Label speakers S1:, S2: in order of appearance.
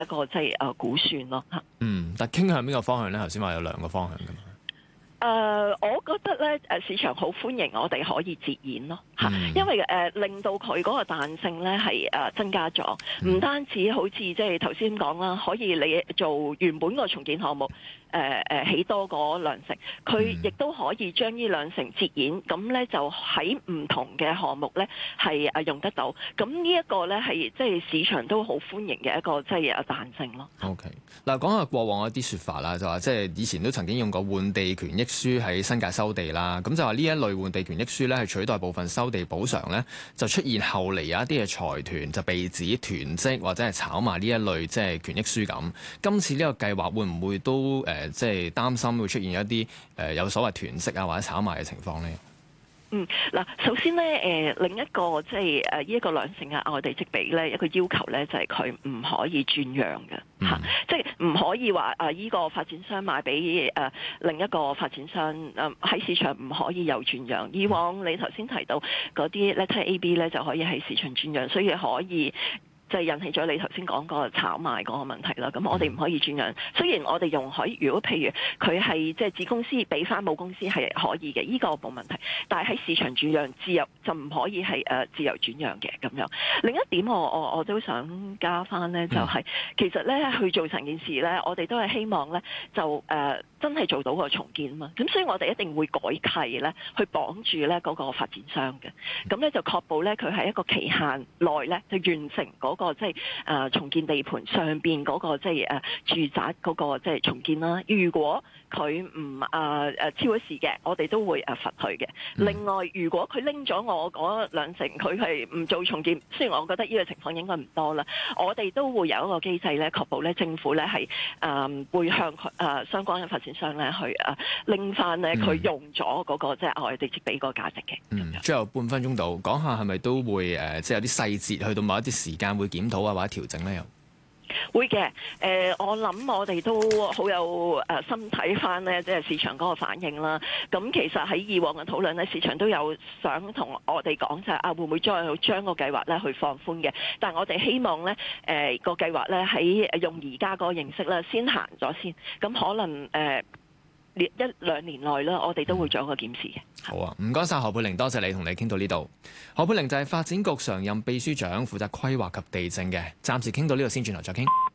S1: 一個即係估算咯嚇。
S2: 但傾向邊個方向咧？頭先話有兩個方向㗎嘛。
S1: 我覺得咧，市場好歡迎我哋可以折現咯嚇，因為令到佢嗰個彈性咧係增加咗，唔單止好似即係頭先講啦，可以你做原本個重建項目起多嗰兩成，佢亦都可以將呢兩成折現，咁咧就喺唔同嘅項目咧係用得到，咁呢一個咧係即係市場都好歡迎嘅一個即係彈性咯。
S2: OK， 嗱講下過往一啲説法啦，就話即係以前都曾經用過換地權益書喺新界收地啦，咁就話呢一類換地權益書咧係取代部分收地補償咧，就出現後嚟有一啲嘅財團就被指囤積或者係炒賣呢一類即係權益書咁。今次呢個計劃會唔會都即係擔心會出現一啲有所謂囤積啊或者炒賣嘅情況咧？
S1: 嗱，首先咧，另一個即係呢一個兩成嘅外地積比咧，一個要求咧就係佢唔可以轉讓嘅嚇，即係唔可以話依個發展商賣俾另一個發展商喺市場唔可以有轉讓。以往你頭先提到嗰啲 Letter A、B 咧就可以喺市場轉讓，所以可以。就係引起咗你頭先講個炒賣嗰個問題啦。咁我哋唔可以轉讓，雖然我哋容許，如果譬如佢係即係子公司俾翻母公司係可以嘅，呢個冇問題。但係喺市場轉讓自由就唔可以係自由轉讓嘅咁樣。另一點我都想加翻咧，就係其實咧去做成件事咧，我哋都係希望咧就真係做到個重建啊嘛。咁所以我哋一定會改契咧，去綁住咧嗰個發展商嘅。咁咧就確保咧佢喺一個期限內咧就完成嗰個即係重建地盤上邊嗰個即係住宅嗰個即係重建啦。如果佢唔超咗時嘅，我哋都會罰佢嘅。另外，如果佢拎咗我嗰兩成，佢係唔做重建，雖然我覺得呢個情況應該唔多啦，我哋都會有一個機制咧，確保咧政府咧係會向相關嘅發展商咧去拎翻咧佢用咗嗰個即係外地積比個價值嘅。
S2: 最後半分鐘度講下係咪都會即係有啲細節去到某一啲時間會檢討啊或者調整咧又？
S1: 會嘅，我諗我哋都好有心睇翻咧，即係市場嗰個反應啦。咁其實喺以往嘅討論咧，市場都有想同我哋講就係會唔會再將個計劃咧去放寬嘅。但係我哋希望咧，個計劃咧喺用而家嗰個形式咧先行咗先。咁可能一兩年內啦，我哋都會做一個檢視嘅。
S2: 好啊，唔該晒何沛玲，多謝你同你傾到呢度。何沛玲就係發展局常任秘書長，負責規劃及地政嘅。暫時傾到呢度先，轉頭再傾。